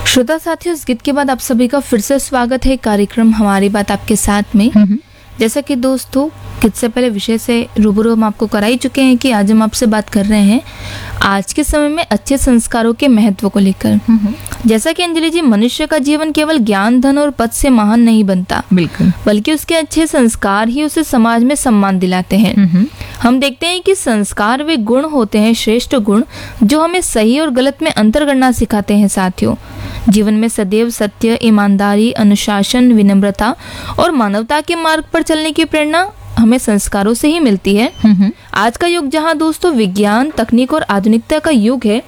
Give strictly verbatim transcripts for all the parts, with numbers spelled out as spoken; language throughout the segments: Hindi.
श्रोता साथियों, इस गीत के बाद आप सभी का फिर से स्वागत है कार्यक्रम हमारी बात आपके साथ में। जैसा कि दोस्तों गीत से पहले विषय से रूबरू हम आपको करा ही चुके हैं कि आज हम आपसे बात कर रहे हैं आज के समय में अच्छे संस्कारों के महत्व को लेकर। जैसा कि अंजलि जी, मनुष्य का जीवन केवल ज्ञान, धन और पद से महान नहीं बनता, बिल्कुल, बल्कि उसके अच्छे संस्कार ही उसे समाज में सम्मान दिलाते हैं। हम देखते हैं कि संस्कार वे गुण होते हैं, श्रेष्ठ गुण, जो हमें सही और गलत में अंतर करना सिखाते हैं। साथियों, जीवन में सदैव सत्य, ईमानदारी, अनुशासन, विनम्रता और मानवता के मार्ग पर चलने की प्रेरणा हमें संस्कारों से ही मिलती है। आज का युग जहां दोस्तों विज्ञान, तकनीक और आधुनिकता का युग है,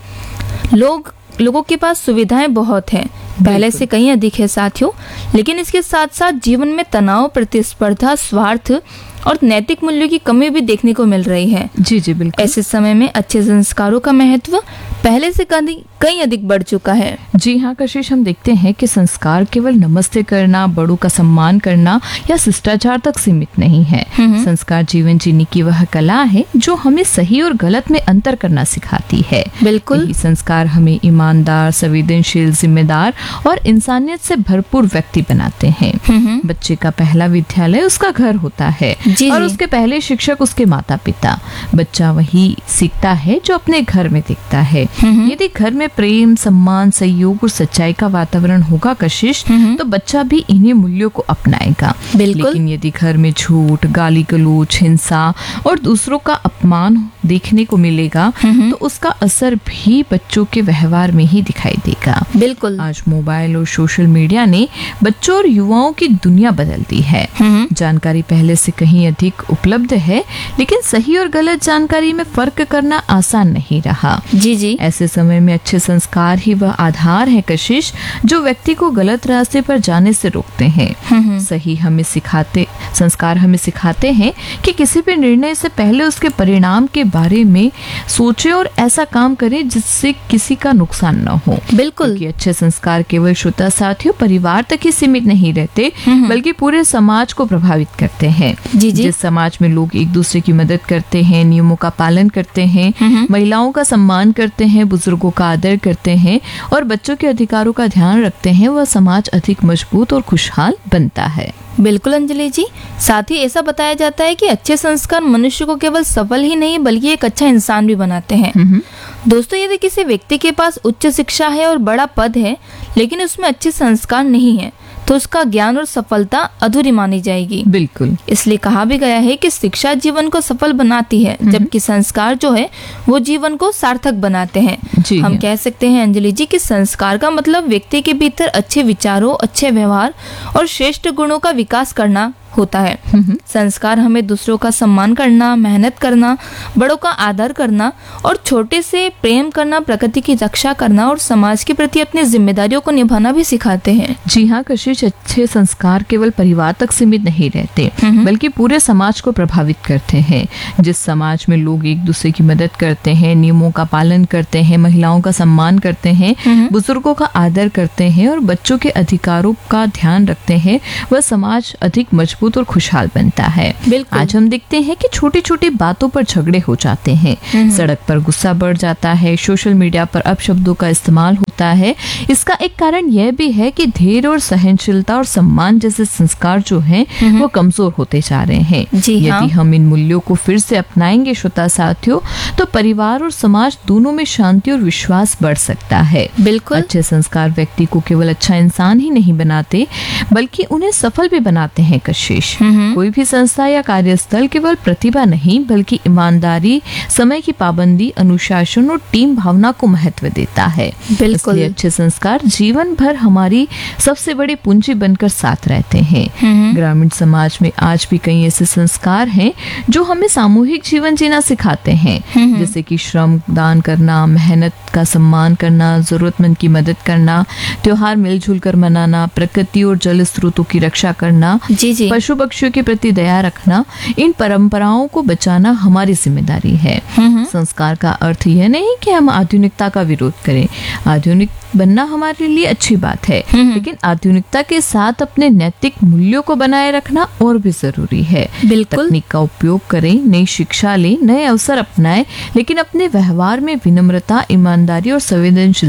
लोग लोगों के पास सुविधाएं बहुत हैं, पहले से कहीं अधिक है साथियों, लेकिन इसके साथ साथ जीवन में तनाव, प्रतिस्पर्धा, स्वार्थ और नैतिक मूल्यों की कमी भी देखने को मिल रही है। जी जी बिल्कुल। ऐसे समय में अच्छे संस्कारों का महत्व पहले से कहीं अधिक बढ़ चुका है। जी हाँ कशिश, हम देखते हैं कि संस्कार केवल नमस्ते करना, बड़ों का सम्मान करना या शिष्टाचार तक सीमित नहीं है। संस्कार जीवन जीने की वह कला है जो हमें सही और गलत में अंतर करना सिखाती है। बिल्कुल। यही संस्कार हमें ईमानदार, संवेदनशील, जिम्मेदार और इंसानियत से भरपूर व्यक्ति बनाते हैं। बच्चे का पहला विद्यालय उसका घर होता है जी और जी। उसके पहले शिक्षक उसके माता पिता। बच्चा वही सीखता है जो अपने घर में दिखता है। यदि घर में प्रेम, सम्मान, सहयोग और सच्चाई का वातावरण होगा कशिश, तो बच्चा भी इन्हीं मूल्यों को अपनाएगा। लेकिन यदि घर में झूठ, गाली गलौज, हिंसा और दूसरों का अपमान देखने को मिलेगा, तो उसका असर भी बच्चों के व्यवहार में ही दिखाई देगा। बिल्कुल। आज मोबाइल और सोशल मीडिया ने बच्चों और युवाओं की दुनिया बदल दी है। जानकारी पहले से कहीं अधिक उपलब्ध है, लेकिन सही और गलत जानकारी में फर्क करना आसान नहीं रहा। जी जी। ऐसे समय में अच्छे संस्कार ही वह आधार है कशिश, जो व्यक्ति को गलत रास्ते पर जाने से रोकते हैं। सही हमें सिखाते संस्कार हमें सिखाते हैं कि किसी भी निर्णय से पहले उसके परिणाम के बारे में सोचे और ऐसा काम करे जिससे किसी का नुकसान न हो। बिल्कुल। कि अच्छे संस्कार केवल श्रोता साथियों परिवार तक ही सीमित नहीं रहते, बल्कि पूरे समाज को प्रभावित करते हैं। जी जी। जिस समाज में लोग एक दूसरे की मदद करते हैं, नियमों का पालन करते हैं, महिलाओं का सम्मान करते हैं, बुजुर्गों का आदर करते हैं और बच्चों के अधिकारों का ध्यान रखते हैं, वह समाज अधिक मजबूत और खुशहाल बनता है। बिल्कुल अंजलि जी। साथ ही ऐसा बताया जाता है कि अच्छे संस्कार मनुष्य को केवल सफल ही नहीं बल्कि एक अच्छा इंसान भी बनाते हैं। दोस्तों, यदि किसी व्यक्ति के पास उच्च शिक्षा है और बड़ा पद है, लेकिन उसमें अच्छे संस्कार नहीं है, तो उसका ज्ञान और सफलता अधूरी मानी जाएगी। बिल्कुल। इसलिए कहा भी गया है कि शिक्षा जीवन को सफल बनाती है, जबकि संस्कार जो है वो जीवन को सार्थक बनाते हैं। हम कह सकते हैं अंजलि जी कि संस्कार का मतलब व्यक्ति के भीतर अच्छे विचारों, अच्छे व्यवहार और श्रेष्ठ गुणों का विकास करना होता है। संस्कार हमें दूसरों का सम्मान करना, मेहनत करना, बड़ों का आदर करना और छोटे से प्रेम करना, प्रकृति की रक्षा करना और समाज के प्रति अपनी जिम्मेदारियों को निभाना भी सिखाते हैं। जी हाँ कशिश, अच्छे संस्कार केवल परिवार तक सीमित नहीं रहते, बल्कि पूरे समाज को प्रभावित करते हैं। जिस समाज में लोग एक दूसरे की मदद करते हैं, नियमों का पालन करते हैं, महिलाओं का सम्मान करते हैं, बुजुर्गों का आदर करते हैं और बच्चों के अधिकारों का ध्यान रखते हैं, वह समाज अधिक मजबूत और खुशहाल बनता है। आज हम देखते हैं कि छोटी छोटी बातों पर झगड़े हो जाते हैं, सड़क पर गुस्सा बढ़ जाता है, सोशल मीडिया पर अपशब्दों का इस्तेमाल होता है। इसका एक कारण यह भी है कि धैर्य और सहनशीलता और सम्मान जैसे संस्कार जो हैं वो कमजोर होते जा रहे हैं। यदि हाँ। हम इन मूल्यों को फिर से अपनाएंगे श्रोता साथियों, तो परिवार और समाज दोनों में शांति और विश्वास बढ़ सकता है। बिल्कुल। अच्छे संस्कार व्यक्ति को केवल अच्छा इंसान ही नहीं बनाते, बल्कि उन्हें सफल भी बनाते हैं कशिश। कोई भी संस्था या कार्यस्थल केवल प्रतिभा नहीं, बल्कि ईमानदारी, समय की पाबंदी, अनुशासन और टीम भावना को महत्व देता है। बिल्कुल। इसलिए अच्छे संस्कार जीवन भर हमारी सबसे बड़ी पूंजी बनकर साथ रहते हैं। ग्रामीण समाज में आज भी कई ऐसे संस्कार हैं जो हमें सामूहिक जीवन जीना सिखाते हैं, जैसे कि श्रम दान करना, मेहनत का सम्मान करना, जरूरतमंद की मदद करना, त्योहार मिलजुल कर मनाना, प्रकृति और जल स्रोतों की रक्षा करना, जी जी। पशु पक्षियों के प्रति दया रखना। इन परंपराओं को बचाना हमारी जिम्मेदारी है। संस्कार का अर्थ यह नहीं कि हम आधुनिकता का विरोध करें। आधुनिक बनना हमारे लिए अच्छी बात है, लेकिन आधुनिकता के साथ अपने नैतिक मूल्यों को बनाए रखना और भी जरूरी है। बिल्कुल। तकनीक का उपयोग करें, नई शिक्षा लें, नए अवसर अपनाएं, लेकिन अपने व्यवहार में विनम्रता, ईमानदारी और संवेदनशीलता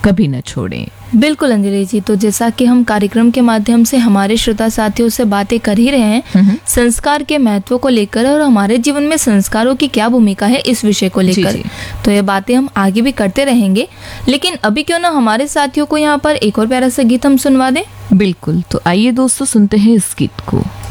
कभी न छोड़ें। बिल्कुल अंजलि जी, तो जैसा कि हम कार्यक्रम के माध्यम से हमारे श्रोता साथियों से बातें कर ही रहे हैं संस्कार के महत्व को लेकर और हमारे जीवन में संस्कारों की क्या भूमिका है इस विषय को लेकर, तो ये बातें हम आगे भी करते रहेंगे। लेकिन अभी क्यों ना हमारे साथियों को यहाँ पर एक और प्यारा सा गीत हम सुनवा दें। बिल्कुल, तो आइए दोस्तों सुनते हैं इस गीत को।